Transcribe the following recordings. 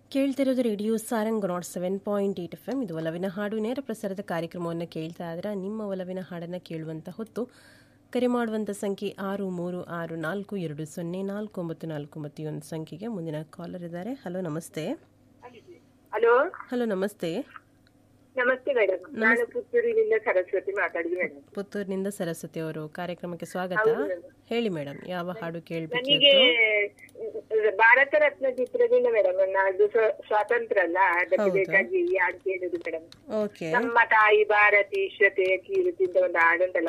ಕೇಳ್ತಿರೋದು radio Sarang 7.8 FM. ಇದು ಒಲವಿನ ಹಾಡು ನೇರ ಪ್ರಸಾರದ ಕಾರ್ಯಕ್ರಮವನ್ನು ಕೇಳ್ತಾ ಇದ್ರೆ ನಿಮ್ಮ ಒಲವಿನ ಹಾಡನ್ನು ಕೇಳುವಂಥ ಹೊತ್ತು ಕರೆ ಮಾಡುವಂಥ ಸಂಖ್ಯೆ 6364204944 ಈ ಒಂದು ಸಂಖ್ಯೆಗೆ ಮುಂದಿನ ಕಾಲರ್ ಇದ್ದಾರೆ. ಹಲೋ ನಮಸ್ತೆ. ಹಲೋ ನಮಸ್ತೆ. ನಮಸ್ತೆ ಮೇಡಮ್, ನಾನು ಪುತ್ತೂರಿನಿಂದ ಸರಸ್ವತಿ ಮಾತಾಡಿದ್ವಿ ಮೇಡಮ್. ಪುತ್ತೂರಿನಿಂದ ಸರಸ್ವತಿ ಅವರು, ಕಾರ್ಯಕ್ರಮಕ್ಕೆ ಸ್ವಾಗತ. ಹೇಳಿ ಮೇಡಮ್, ಯಾವ ಹಾಡು ಕೇಳಬೇಕು? ನನಗೆ ಭಾರತ ರತ್ನ ಚಿತ್ರದಿಂದ ಮೇಡಮ್, ಅದು ಸ್ವಾತಂತ್ರ್ಯ ಅಲ್ಲ, ಅದಕ್ಕೆ ಬೇಕಾಗಿ ಈ ಹಾಡು ಕೇಳುದು ಮೇಡಮ್. ಓಕೆ. ನಮ್ಮ ತಾಯಿ ಭಾರತಿ ಶ್ವತೆಯ ಕೀರ್ತಿ ಅಂತ ಒಂದು ಹಾಡು ಉಂಟಲ್ಲ,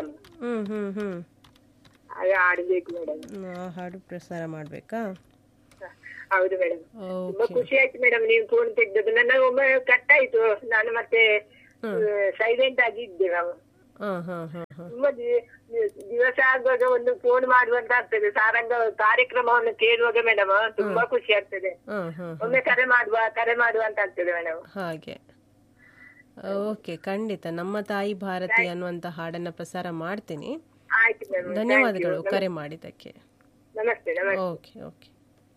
ಅದು ಹಾಡಬೇಕು ಮೇಡಮ್. ಹಾಡು ಪ್ರಸಾರ ಮಾಡ್ಬೇಕಾ? ಹೌದು ಮೇಡಮ್. ತುಂಬಾ ಖುಷಿ ಆಯ್ತು ಮೇಡಮ್ ನೀವು ಫೋನ್ ತೆಗ್ದದ್ದು. ನನ್ನ ಒಮ್ಮೆ ಕಟ್ ಆಯ್ತು, ನಾನು ಮತ್ತೆ ಸೈಲೆಂಟ್ ಆಗಿ ಇದ್ದೆ. ನಾವು ತುಂಬಾ ದಿವಸ ಆಗುವಾಗ ಒಂದು ಫೋನ್ ಮಾಡುವಂತ ಆಗ್ತದೆ. ಸಾರಂಗ ಕಾರ್ಯಕ್ರಮವನ್ನು ಕೇಳುವಾಗ ಮೇಡಮ್ ತುಂಬಾ ಖುಷಿ ಆಗ್ತದೆ. ಒಮ್ಮೆ ಕರೆ ಮಾಡುವ ಅಂತ ಆಗ್ತದೆ ಮೇಡಮ್. ಹಾಗೆ. ಓಕೆ, ಖಂಡಿತ ನಮ್ಮ ತಾಯಿ ಭಾರತಿ ಅನ್ನುವಂತ ಹಾಡನ್ನ ಪ್ರಸಾರ ಮಾಡ್ತೀನಿ. ಆಯ್ತು ಮೇಡಮ್, ಧನ್ಯವಾದಗಳು ಕರೆ ಮಾಡಿದ್ದಕ್ಕೆ. ನಮಸ್ತೆ. Okay okay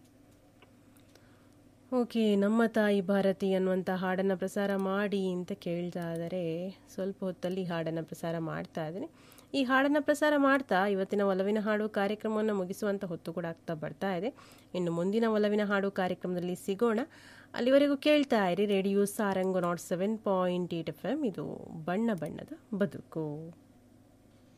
okay. ನಮ್ಮ ತಾಯಿ ಭಾರತಿ ಅನ್ನುವಂಥ ಹಾಡನ್ನು ಪ್ರಸಾರ ಮಾಡಿ ಅಂತ ಕೇಳ್ತಾ ಇದ್ದಾರೆ. ಸ್ವಲ್ಪ ಹೊತ್ತಲ್ಲಿ ಹಾಡನ್ನು ಪ್ರಸಾರ ಮಾಡ್ತಾ ಇದ್ದೀನಿ. ಈ ಹಾಡನ್ನು ಪ್ರಸಾರ ಮಾಡ್ತಾ ಇವತ್ತಿನ ಒಲವಿನ ಹಾಡು ಕಾರ್ಯಕ್ರಮವನ್ನು ಮುಗಿಸುವಂಥ ಹೊತ್ತು ಕೂಡ ಆಗ್ತಾ ಬರ್ತಾ ಇದೆ. ಇನ್ನು ಮುಂದಿನ ಒಲವಿನ ಹಾಡು ಕಾರ್ಯಕ್ರಮದಲ್ಲಿ ಸಿಗೋಣ. ಅಲ್ಲಿವರೆಗೂ ಕೇಳ್ತಾ ಇರಿ ರೇಡಿಯೋ ಸಾರಂಗ್ 7.8 FM. ಇದು ಬಣ್ಣ ಬಣ್ಣದ ಬದುಕು.